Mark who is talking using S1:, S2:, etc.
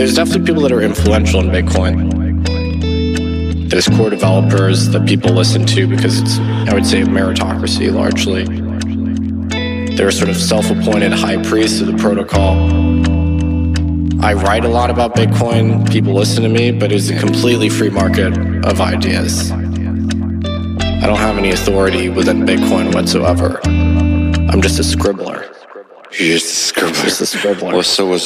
S1: there's definitely people that are influential in Bitcoin. There's core developers that people listen to because it's, I would say, a meritocracy largely. They're sort of self-appointed high priests of the protocol. I write a lot about Bitcoin, people listen to me, but it's a completely free market of ideas. I don't have any authority within Bitcoin whatsoever. I'm just a scribbler.
S2: You're just a scribbler.
S1: Just a scribbler.
S2: Well, so was